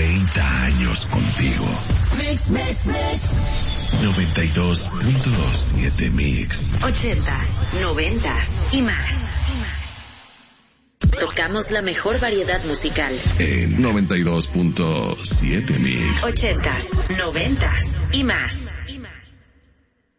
30 años contigo. Mix. 92.7 Mix. 80s, 90s y más. Tocamos la mejor variedad musical. En 92.7 Mix. 80s, 90s y más.